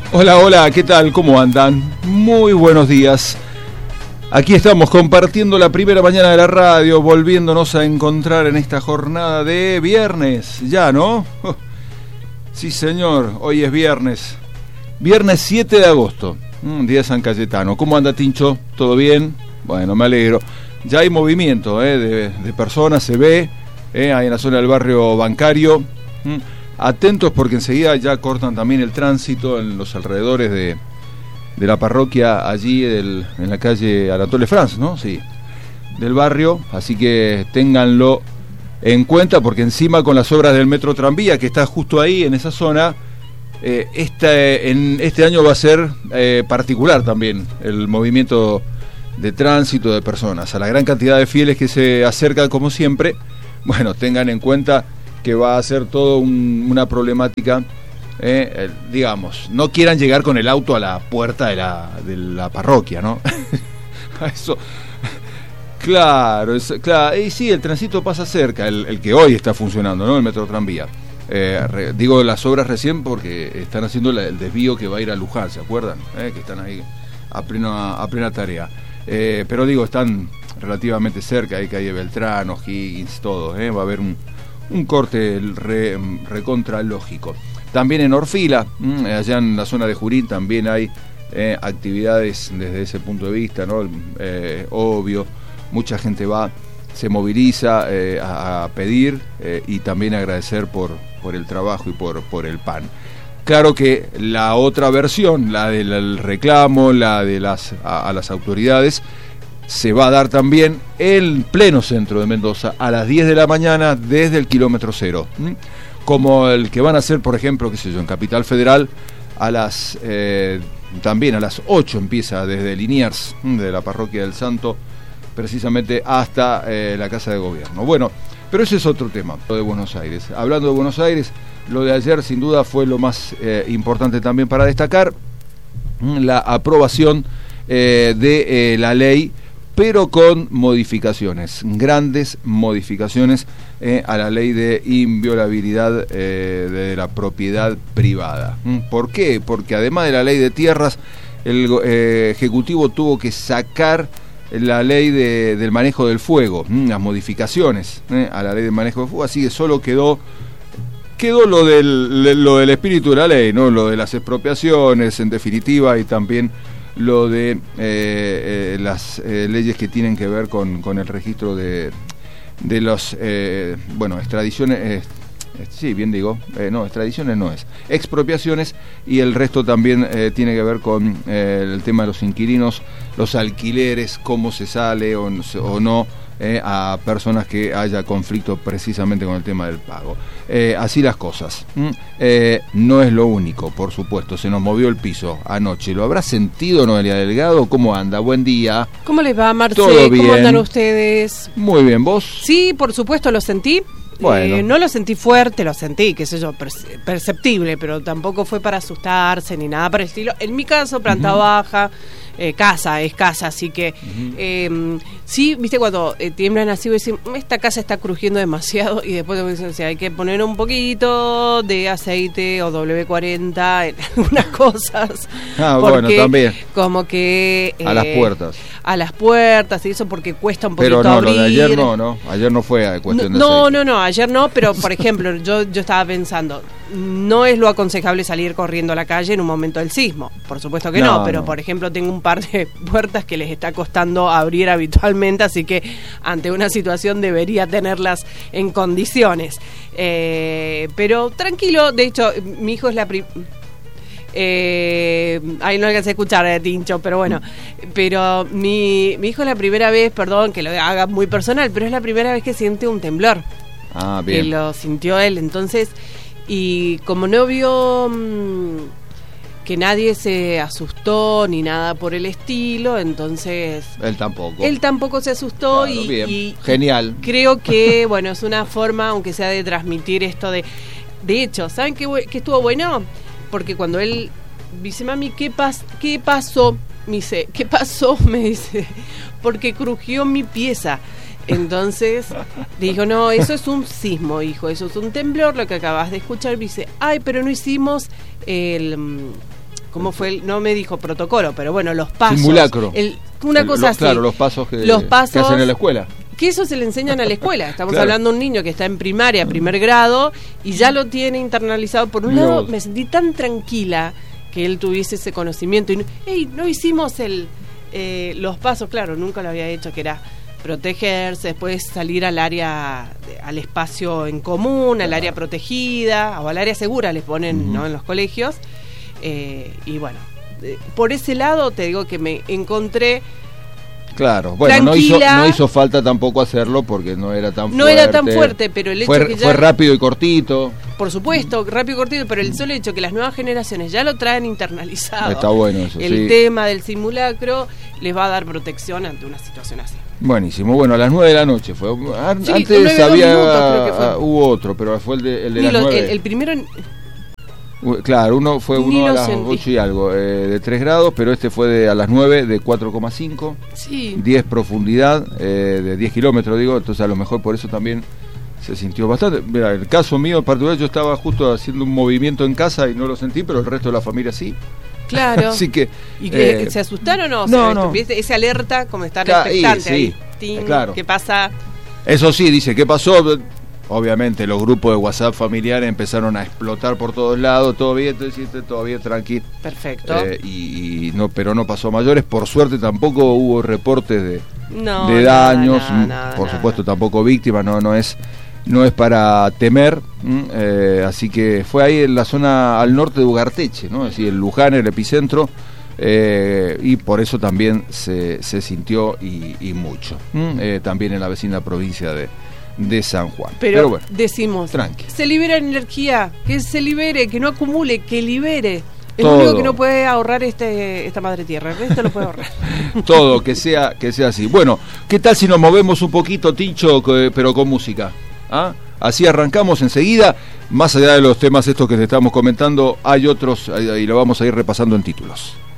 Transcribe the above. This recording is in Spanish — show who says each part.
Speaker 1: Hola, hola, ¿qué tal? ¿Cómo andan? Muy buenos días. Aquí estamos compartiendo la primera mañana de la radio, volviéndonos a encontrar en esta jornada de viernes. Ya, ¿no? Sí, señor, hoy es viernes. Viernes 7 de agosto, día de San Cayetano. ¿Cómo anda, Tincho? ¿Todo bien? Bueno, me alegro. Ya hay movimiento de personas, se ve, ahí en la zona del barrio bancario. Atentos porque enseguida ya cortan también el tránsito en los alrededores de la parroquia, allí en la calle Anatole France, ¿no? Sí, del barrio, así que ténganlo en cuenta porque encima con las obras del metro tranvía que está justo ahí en esa zona, este año va a ser particular también el movimiento de tránsito de personas, a la gran cantidad de fieles que se acercan como siempre. Bueno, tengan en cuenta que va a ser todo una problemática, digamos, no quieran llegar con el auto a la puerta de la parroquia, ¿no? Eso, claro, y sí, el tránsito pasa cerca, el que hoy está funcionando, ¿no? El metro tranvía. Digo las obras recién porque están haciendo el desvío que va a ir a Luján, ¿se acuerdan? Que están ahí a plena tarea. Pero digo, están relativamente cerca, hay calle Beltrán, O'Higgins, todo, va a haber un corte recontra lógico. También en Orfila, allá en la zona de Jurín, también hay actividades desde ese punto de vista, ¿no? Obvio, mucha gente se moviliza a pedir y también agradecer por el trabajo y por el pan. Claro que la otra versión, la del reclamo, la de a las autoridades, se va a dar también en pleno centro de Mendoza a las 10 de la mañana desde el kilómetro cero. Como el que van a hacer, por ejemplo, qué sé yo, en Capital Federal, también a las 8 empieza desde Liniers, de la Parroquia del Santo, precisamente hasta la Casa de Gobierno. Bueno, pero ese es otro tema, lo de Buenos Aires. Hablando de Buenos Aires, lo de ayer sin duda fue lo más importante también para destacar, la aprobación de la ley, pero con modificaciones, grandes modificaciones a la ley de inviolabilidad de la propiedad privada. ¿Por qué? Porque además de la ley de tierras, el Ejecutivo tuvo que sacar la ley del manejo del fuego, las modificaciones a la ley del manejo del fuego, así que solo quedó lo del espíritu de la ley, ¿no? Lo de las expropiaciones, en definitiva, y también lo de las leyes que tienen que ver con el registro de los extradiciones, sí, bien digo, no, extradiciones no es, expropiaciones, y el resto también tiene que ver con el tema de los inquilinos, los alquileres, cómo se sale o no a personas que haya conflicto precisamente con el tema del pago. Así las cosas. No es lo único, por supuesto, se nos movió el piso anoche. ¿Lo habrá sentido Noelia Delgado? ¿Cómo anda? Buen día.
Speaker 2: ¿Cómo les va, Marce?
Speaker 1: ¿Todo bien?
Speaker 2: ¿Cómo andan ustedes?
Speaker 1: Muy bien, ¿vos?
Speaker 2: Sí, por supuesto, lo sentí.
Speaker 1: Bueno.
Speaker 2: No lo sentí fuerte, lo sentí, qué sé yo, perceptible, pero tampoco fue para asustarse ni nada para el estilo. En mi caso, planta baja, casa, así que sí, viste cuando tiemblan así, decir, esta casa está crujiendo demasiado, y después te dicen, o sea, hay que poner un poquito de aceite o W40 en algunas cosas.
Speaker 1: Bueno, también.
Speaker 2: Como que a las puertas y eso, porque cuesta un poquito
Speaker 1: pero
Speaker 2: abrir.
Speaker 1: Lo de ayer no, ayer no fue a cuestión de aceite.
Speaker 2: No, ayer no, pero por ejemplo, yo estaba pensando, no es lo aconsejable salir corriendo a la calle en un momento del sismo, por supuesto que no, pero por ejemplo tengo un par de puertas que les está costando abrir habitualmente, así que ante una situación debería tenerlas en condiciones. Pero tranquilo, de hecho, mi hijo es la ahí no alcancé a escuchar Tincho, pero bueno, pero mi hijo es la primera vez, perdón que lo haga muy personal, pero es la primera vez que siente un temblor.
Speaker 1: Bien.
Speaker 2: Que lo sintió él, entonces, y como no vio que nadie se asustó ni nada por el estilo, entonces
Speaker 1: Él tampoco
Speaker 2: se asustó.
Speaker 1: Claro,
Speaker 2: y
Speaker 1: genial.
Speaker 2: Creo que, bueno, es una forma, aunque sea de transmitir esto de hecho, ¿saben qué estuvo bueno? Porque cuando él dice, mami, ¿qué pasó? Me dice, ¿qué pasó? Me dice, porque crujió mi pieza. Entonces dijo, no, eso es un sismo, hijo, eso es un temblor, lo que acabas de escuchar. Me dice, ay, pero no hicimos ¿Cómo fue? No me dijo protocolo, pero bueno, los pasos.
Speaker 1: Simulacro.
Speaker 2: Una cosa así.
Speaker 1: Claro, los pasos que hacen en la escuela.
Speaker 2: Que eso se le enseñan a la escuela. Estamos
Speaker 1: claro.
Speaker 2: hablando de un niño que está en primaria, primer grado, y ya lo tiene internalizado. Por un lado, me sentí tan tranquila que él tuviese ese conocimiento. Y no hicimos los pasos, claro, nunca lo había hecho, que era protegerse, después salir al área, al espacio en común, al área protegida, o al área segura, les ponen, ¿no?, en los colegios. Y bueno, por ese lado te digo que me encontré
Speaker 1: claro, bueno, no hizo falta tampoco hacerlo porque no era tan fuerte.
Speaker 2: No era tan fuerte, pero el hecho que ya...
Speaker 1: Fue rápido y cortito.
Speaker 2: Por supuesto, rápido y cortito, pero el solo hecho que las nuevas generaciones ya lo traen internalizado.
Speaker 1: Está bueno eso,
Speaker 2: el tema del simulacro les va a dar protección ante una situación así.
Speaker 1: Buenísimo, bueno, a las 9 de la noche fue.
Speaker 2: Sí,
Speaker 1: antes hubo otro, pero fue el de las 9.
Speaker 2: El primero...
Speaker 1: Claro, uno fue a las 8 y algo, de 3 grados, pero este fue a las 9 de 4,5,
Speaker 2: sí.
Speaker 1: 10 profundidad, de 10 kilómetros, digo, entonces a lo mejor por eso también se sintió bastante. Mira, el caso mío en particular, yo estaba justo haciendo un movimiento en casa y no lo sentí, pero el resto de la familia sí.
Speaker 2: Claro.
Speaker 1: Así que...
Speaker 2: ¿Y que se asustaron o
Speaker 1: no?
Speaker 2: Ese alerta como estar expectante
Speaker 1: sí,
Speaker 2: ahí. Ting,
Speaker 1: claro.
Speaker 2: ¿Qué pasa?
Speaker 1: Eso sí, dice, ¿qué pasó? Obviamente los grupos de WhatsApp familiares empezaron a explotar por todos lados, todo bien, tranquilo.
Speaker 2: Perfecto.
Speaker 1: Pero no pasó a mayores. Por suerte tampoco hubo reportes de daños, por supuesto tampoco víctimas, no es para temer, así que fue ahí en la zona al norte de Ugarteche, ¿no? Es decir, el Luján, el epicentro, y por eso también se sintió y mucho. También en la vecina provincia de San Juan.
Speaker 2: Pero bueno, decimos,
Speaker 1: tranqui.
Speaker 2: Se libera energía, que se libere, que no acumule, que libere. Es
Speaker 1: todo.
Speaker 2: Lo único que no puede ahorrar esta madre tierra, el resto lo puede ahorrar.
Speaker 1: Todo, que sea así. Bueno, ¿qué tal si nos movemos un poquito, Tincho, pero con música? ¿Ah? Así arrancamos enseguida. Más allá de los temas estos que te estamos comentando, hay otros y lo vamos a ir repasando en títulos.